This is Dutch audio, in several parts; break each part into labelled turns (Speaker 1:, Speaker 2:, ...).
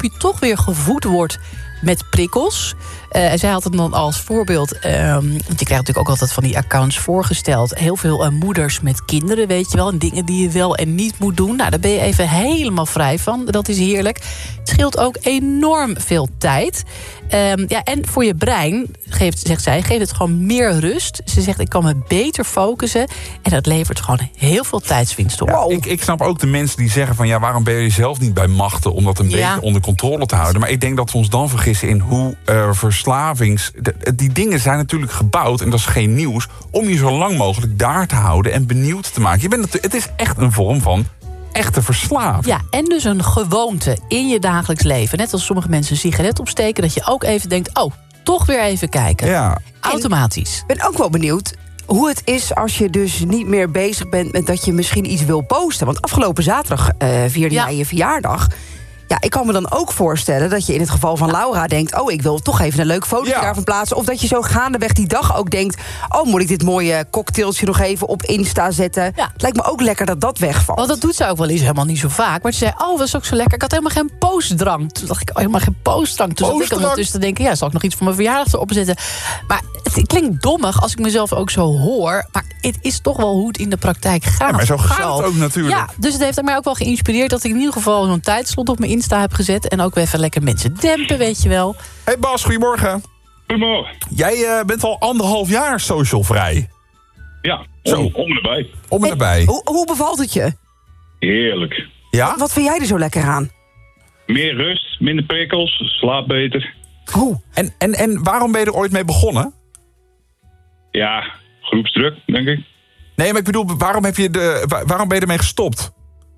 Speaker 1: je toch weer gevoed wordt met prikkels. En zij had het dan als voorbeeld, want je krijgt natuurlijk ook altijd van die accounts voorgesteld. Heel veel moeders met kinderen, weet je wel. En dingen die je wel en niet moet doen. Nou, daar ben je even helemaal vrij van. Dat is heerlijk. Het scheelt ook enorm veel tijd. En voor je brein, zegt zij, geeft het gewoon meer rust. Ze zegt, ik kan me beter focussen. En dat levert gewoon heel veel tijdswinst op.
Speaker 2: Ja, ik snap ook de mensen die zeggen van, waarom ben je zelf niet bij machten om dat een beetje onder controle te houden. Maar ik denk dat we ons dan vergissen in hoe die dingen zijn natuurlijk gebouwd, en dat is geen nieuws, om je zo lang mogelijk daar te houden en benieuwd te maken. Het is echt een vorm van echte verslaving.
Speaker 1: Ja, en dus een gewoonte in je dagelijks leven. Net als sommige mensen een sigaret opsteken, dat je ook even denkt, toch weer even kijken.
Speaker 2: Ja.
Speaker 1: Automatisch.
Speaker 3: Ik ben ook wel benieuwd hoe het is als je dus niet meer bezig bent met dat je misschien iets wil posten. Want afgelopen zaterdag vierde jij je verjaardag. Ja, ik kan me dan ook voorstellen dat je in het geval van Laura denkt, ik wil toch even een leuk foto daarvan plaatsen. Of dat je zo gaandeweg die dag ook denkt, moet ik dit mooie cocktailtje nog even op Insta zetten. Ja. Het lijkt me ook lekker dat dat wegvalt.
Speaker 1: Want dat doet ze ook wel eens helemaal niet zo vaak. Maar ze zei, dat is ook zo lekker. Ik had helemaal geen postdrang. Toen dacht ik, helemaal geen postdrang. Toen zat ik ondertussen te denken, zal ik nog iets voor mijn verjaardag erop zetten. Maar het klinkt dommig als ik mezelf ook zo hoor. Maar het is toch wel hoe het in de praktijk gaat.
Speaker 2: Ja, maar zo gaat het ook natuurlijk.
Speaker 1: Ja, dus het heeft mij ook wel geïnspireerd dat ik in ieder geval zo'n tijdslot op mijn Insta heb gezet. En ook weer even lekker mensen dempen, weet je wel.
Speaker 2: Hey Bas, goedemorgen.
Speaker 4: Goedemorgen.
Speaker 2: Jij bent al 1,5 jaar socialvrij.
Speaker 4: Ja, om en erbij.
Speaker 3: Hoe bevalt het je?
Speaker 4: Heerlijk.
Speaker 2: Ja?
Speaker 3: Wat vind jij er zo lekker aan?
Speaker 4: Meer rust, minder prikkels, slaap beter.
Speaker 2: En waarom ben je er ooit mee begonnen?
Speaker 4: Ja, groepsdruk, denk ik.
Speaker 2: Nee, maar ik bedoel, waarom ben je ermee gestopt?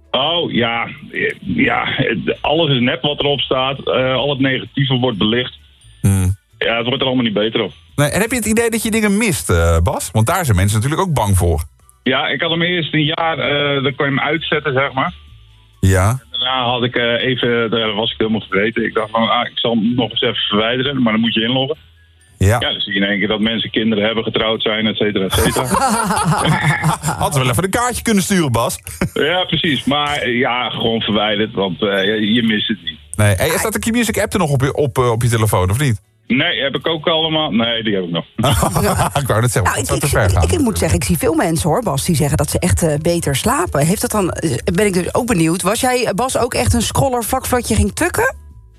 Speaker 4: Alles is nep wat erop staat. Al het negatieve wordt belicht. Ja, het wordt er allemaal niet beter op.
Speaker 2: Nee, en heb je het idee dat je dingen mist, Bas? Want daar zijn mensen natuurlijk ook bang voor.
Speaker 4: Ja, ik had hem eerst een jaar, dan kon je hem uitzetten, zeg maar.
Speaker 2: Ja.
Speaker 4: En daarna had ik daar was ik helemaal vergeten. Ik dacht van, ik zal hem nog eens even verwijderen, maar dan moet je inloggen.
Speaker 2: Ja.
Speaker 4: Ja, dan zie je in één keer dat mensen kinderen hebben, getrouwd zijn, et cetera, et cetera.
Speaker 2: Hadden we wel even een kaartje kunnen sturen, Bas.
Speaker 4: Ja, precies. Maar gewoon verwijderd, want je mist het niet.
Speaker 2: Nee. Hey, staat de Q-Music app er nog op je telefoon, of niet?
Speaker 4: Nee, heb ik ook allemaal. Nee, die heb ik nog.
Speaker 2: Ik wou net zeggen,
Speaker 3: ik moet zeggen, ik zie veel mensen, hoor, Bas, die zeggen dat ze echt beter slapen. Heeft dat dan, ben ik dus ook benieuwd. Was jij, Bas, ook echt een scroller vlak voordat je ging tukken?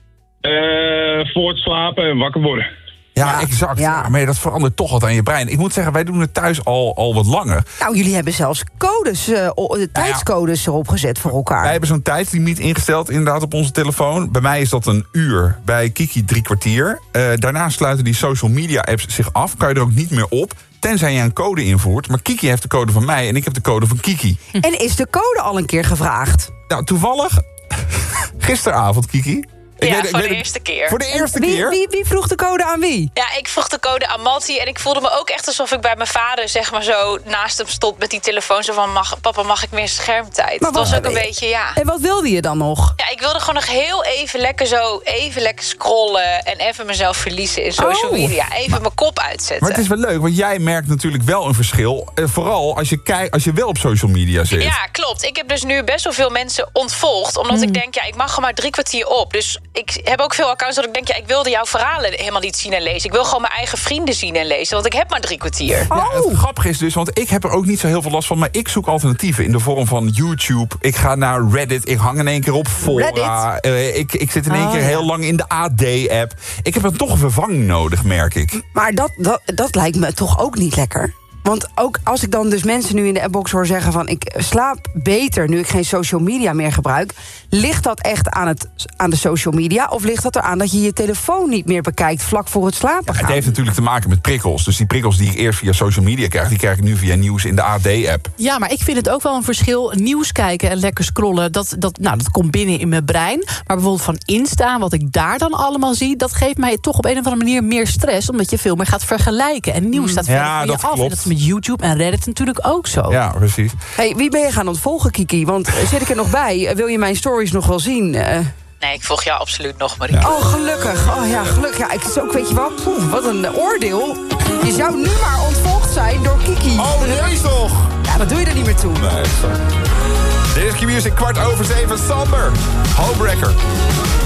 Speaker 4: Voor het slapen en wakker worden.
Speaker 2: Ja, exact. Ja. Maar dat verandert toch wat aan je brein. Ik moet zeggen, wij doen het thuis al wat langer.
Speaker 3: Nou, jullie hebben zelfs codes, tijdscodes erop gezet voor elkaar.
Speaker 2: Wij hebben zo'n tijdslimiet ingesteld inderdaad op onze telefoon. Bij mij is dat 1 uur, bij Kiki 3 kwartier. Daarna sluiten die social media apps zich af. Kan je er ook niet meer op, tenzij je een code invoert. Maar Kiki heeft de code van mij en ik heb de code van Kiki.
Speaker 3: En is de code al een keer gevraagd?
Speaker 2: Nou, toevallig, gisteravond, Kiki.
Speaker 5: Voor de eerste keer.
Speaker 2: Voor de eerste keer?
Speaker 3: Wie vroeg de code aan wie?
Speaker 5: Ja, ik vroeg de code aan Mattie. En ik voelde me ook echt alsof ik bij mijn vader, zeg maar zo, naast hem stond met die telefoon. Zo van, papa, mag ik meer schermtijd? Dat was ook een beetje,
Speaker 3: En wat wilde je dan nog?
Speaker 5: Ja, ik wilde gewoon nog heel even lekker scrollen. En even mezelf verliezen in social media. Even mijn kop uitzetten.
Speaker 2: Maar het is wel leuk, want jij merkt natuurlijk wel een verschil. Vooral als je wel op social media zit.
Speaker 5: Ja, klopt. Ik heb dus nu best wel veel mensen ontvolgd. Omdat ik denk, ik mag er maar 3 kwartier op. Dus ik heb ook veel accounts dat ik denk, ik wilde jouw verhalen helemaal niet zien en lezen. Ik wil gewoon mijn eigen vrienden zien en lezen, want ik heb maar 3 kwartier.
Speaker 2: Ja, het grappige is dus, want ik heb er ook niet zo heel veel last van, maar ik zoek alternatieven in de vorm van YouTube. Ik ga naar Reddit, ik hang in één keer op Fora. Ik zit in één keer heel lang in de AD-app. Ik heb dan toch een vervanging nodig, merk ik.
Speaker 3: Maar dat lijkt me toch ook niet lekker? Want ook als ik dan dus mensen nu in de appbox hoor zeggen van, ik slaap beter nu ik geen social media meer gebruik. Ligt dat echt aan de social media? Of ligt dat eraan dat je je telefoon niet meer bekijkt vlak voor het slapen gaan?
Speaker 2: Het heeft natuurlijk te maken met prikkels. Dus die prikkels die ik eerst via social media krijg, die krijg ik nu via nieuws in de AD-app.
Speaker 1: Ja, maar ik vind het ook wel een verschil. Nieuws kijken en lekker scrollen, dat komt binnen in mijn brein. Maar bijvoorbeeld van Insta, wat ik daar dan allemaal zie, dat geeft mij toch op een of andere manier meer stress, omdat je veel meer gaat vergelijken. En nieuws staat verder van je af.
Speaker 2: Klopt.
Speaker 1: En dat is met YouTube en Reddit natuurlijk ook zo.
Speaker 2: Ja, precies.
Speaker 3: Hey, wie ben je gaan ontvolgen, Kiki? Want zit ik er nog bij? Wil je mijn stories nog wel zien?
Speaker 5: Nee, ik volg jou absoluut nog, Marie.
Speaker 3: Oh, gelukkig. Oh ja, gelukkig. Ja, ik is ook, weet je wat? Wat een oordeel. Je zou nu maar ontvolgd zijn door Kiki.
Speaker 2: Oh, nee toch?
Speaker 3: Ja, dat doe je er niet meer toe.
Speaker 2: Nee, sorry. Dit is Q-Music, 6:15, Samber. Homewrecker.